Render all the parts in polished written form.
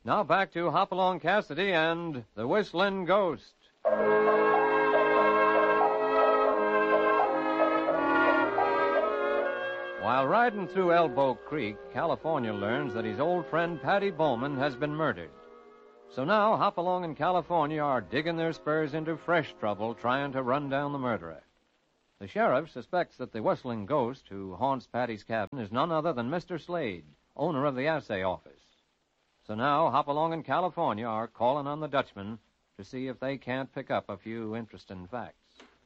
Now back to Hopalong Cassidy and the Whistling Ghost. While riding through Elbow Creek, California learns that his old friend Patty Bowman has been murdered. So now Hopalong and California are digging their spurs into fresh trouble trying to run down the murderer. The sheriff suspects that the Whistling Ghost who haunts Patty's cabin is none other than Mr. Slade, owner of the assay office. So now Hopalong and California are calling on the Dutchman to see if they can't pick up a few interesting facts.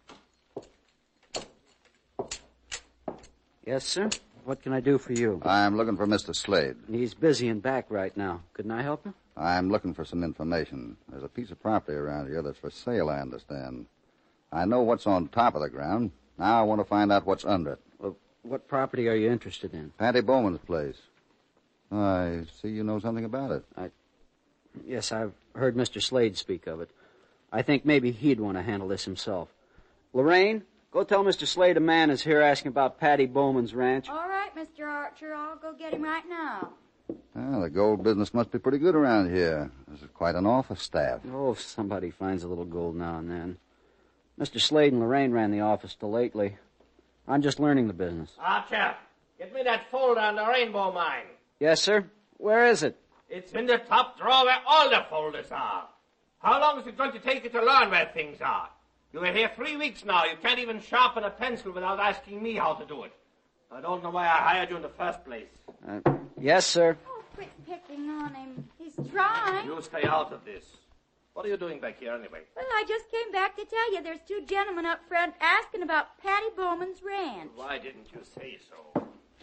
Yes, sir? What can I do for you? I'm looking for Mr. Slade. He's busy and back right now. Couldn't I help him? I'm looking for some information. There's a piece of property around here that's for sale, I understand. I know what's on top of the ground. Now I want to find out what's under it. Well, what property are you interested in? Patty Bowman's place. I see you know something about it. Yes, I've heard Mr. Slade speak of it. I think maybe he'd want to handle this himself. Lorraine, go tell Mr. Slade a man is here asking about Patty Bowman's ranch. All right, Mr. Archer. I'll go get him right now. Well, the gold business must be pretty good around here. This is quite an office staff. Oh, if somebody finds a little gold now and then. Mr. Slade and Lorraine ran the office till lately. I'm just learning the business. Archer, get me that folder on the Rainbow Mine. Yes, sir. Where is it? It's in the top drawer where all the folders are. How long is it going to take you to learn where things are? You were here 3 weeks now. You can't even sharpen a pencil without asking me how to do it. I don't know why I hired you in the first place. Yes, sir. Oh, quit picking on him. He's trying. You stay out of this. What are you doing back here anyway? Well, I just came back to tell you there's two gentlemen up front asking about Patty Bowman's ranch. Why didn't you say so?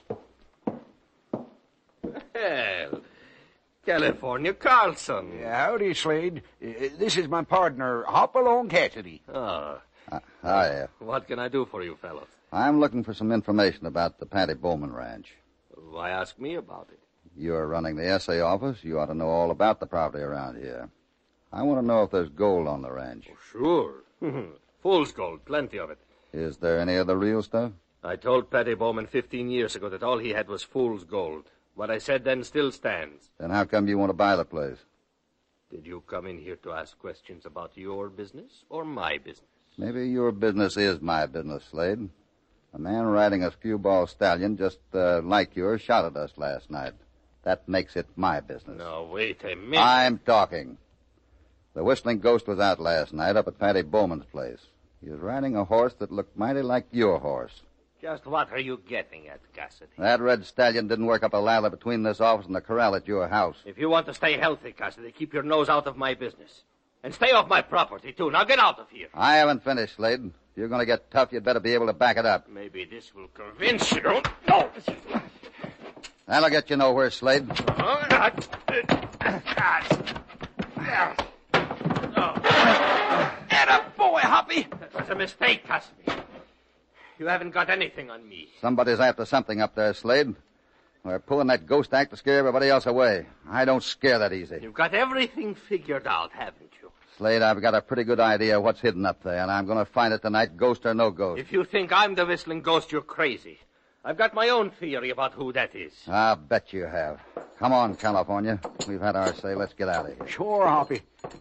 Well, California Carlson. Howdy, Slade. This is my partner, Hopalong Cassidy. Oh, Hi. what can I do for you fellows? I'm looking for some information about the Patty Bowman ranch. Why ask me about it? You're running the essay office. You ought to know all about the property around here. I want to know if there's gold on the ranch. Oh, sure. Fool's gold, plenty of it. Is there any of the real stuff? I told Patty Bowman 15 years ago that all he had was fool's gold. What I said then still stands. Then how come you want to buy the place? Did you come in here to ask questions about your business or my business? Maybe your business is my business, Slade. A man riding a skewball stallion just like yours shot at us last night. That makes it my business. No, wait a minute. I'm talking. The Whistling Ghost was out last night up at Patty Bowman's place. He was riding a horse that looked mighty like your horse. Just what are you getting at, Cassidy? That red stallion didn't work up a ladder between this office and the corral at your house. If you want to stay healthy, Cassidy, keep your nose out of my business. And stay off my property, too. Now get out of here. I haven't finished, Slade. If you're going to get tough, you'd better be able to back it up. Maybe this will convince you. No! That'll get you nowhere, Slade. Boy, Hoppy! That was a mistake, Cassidy. You haven't got anything on me. Somebody's after something up there, Slade. We're pulling that ghost act to scare everybody else away. I don't scare that easy. You've got everything figured out, haven't you? Slade, I've got a pretty good idea what's hidden up there, and I'm going to find it tonight, ghost or no ghost. If you think I'm the Whistling Ghost, you're crazy. I've got my own theory about who that is. I'll bet you have. Come on, California. We've had our say. Let's get out of here. Sure, Hoppy.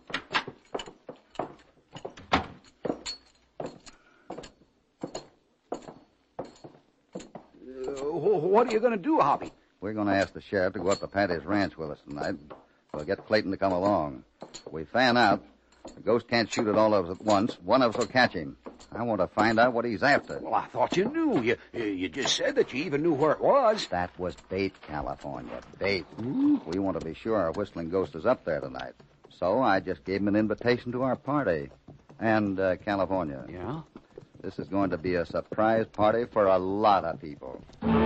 What are you going to do, Hoppy? We're going to ask the sheriff to go up to Patty's ranch with us tonight. We'll get Clayton to come along. If we fan out, the ghost can't shoot at all of us at once. One of us will catch him. I want to find out what he's after. Well, I thought you knew. You just said that you even knew where it was. That was bait, California. Bait. We want to be sure our Whistling Ghost is up there tonight. So I just gave him an invitation to our party. And, California. Yeah? This is going to be a surprise party for a lot of people.